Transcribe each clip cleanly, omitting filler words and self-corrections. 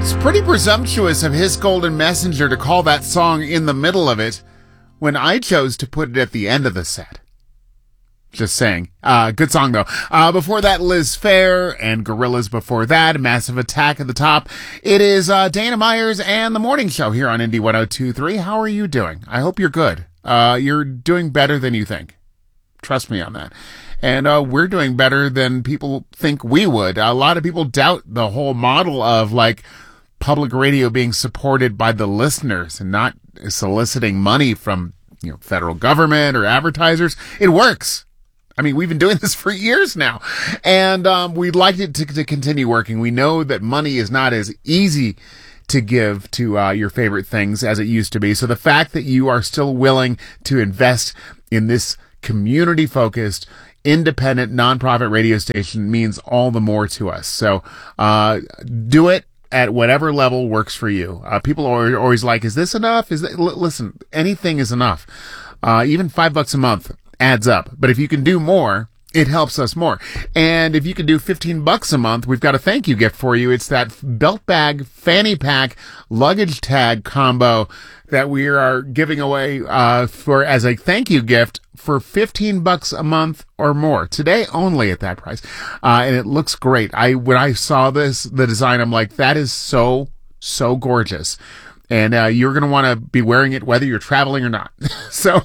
Pretty presumptuous of His Golden Messenger to call that song in the middle of it when I chose to put it at the end of the set. Just saying. Good song though. Before that, Liz Phair and Gorillaz before that. Massive Attack at the top. It is Dana Myers and The Morning Show here on Indie 102.3. How are you doing? I hope you're good. You're doing better than you think. Trust me on that. And we're doing better than people think we would. A lot of people doubt the whole model of like public radio being supported by the listeners and not soliciting money from, federal government or advertisers. It works. I mean, we've been doing this for years now, and we'd like it to continue working. We know that money is not as easy to give to your favorite things as it used to be. So the fact that you are still willing to invest in this community-focused, independent, nonprofit radio station means all the more to us. So do it at whatever level works for you. People are always like, is this enough? Listen, anything is enough. Even $5 a month adds up. But if you can do more, it helps us more. And if you can do $15 a month, we've got a thank you gift for you. It's that belt bag, fanny pack, luggage tag combo that we are giving away for as a thank you gift for $15 a month or more. Today only at that price. And it looks great. When I saw the design, I'm like, that is so gorgeous. And you're going to want to be wearing it whether you're traveling or not. So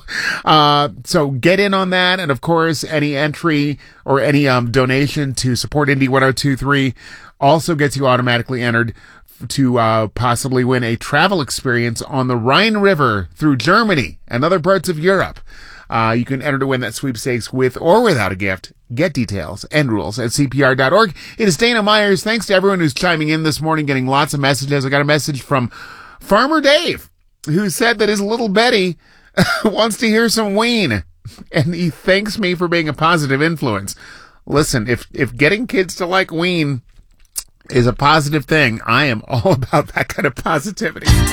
get in on that. And of course, any entry or any donation to support Indie 102.3 also gets you automatically entered to possibly win a travel experience on the Rhine River through Germany and other parts of Europe. You can enter to win that sweepstakes with or without a gift. Get details and rules at CPR.org. It is Dana Myers. Thanks to everyone who's chiming in this morning, getting lots of messages. I got a message from Farmer Dave, who said that his little Betty wants to hear some Ween, and he thanks me for being a positive influence. Listen, if getting kids to like Ween is a positive thing, I am all about that kind of positivity.